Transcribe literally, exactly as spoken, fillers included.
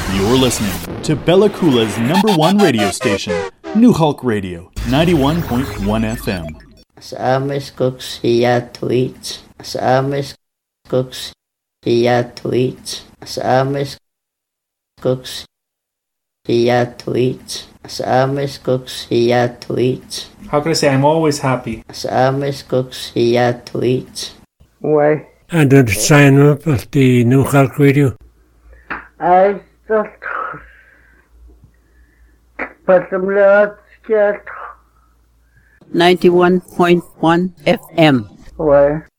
You're listening to Bella Coola's number one radio station, New Hulk Radio, ninety-one point one F M. Sa ames koks hiya tweets. Sa ames koks hiya tweets. Sa ames koks hiya tweets. Sa ames koks hiya tweets. How can I say I'm always happy? Sa ames koks hiya tweets. Why? And then sign up at the New Hulk Radio. I just put some lots get ninety-one point one F M. Why?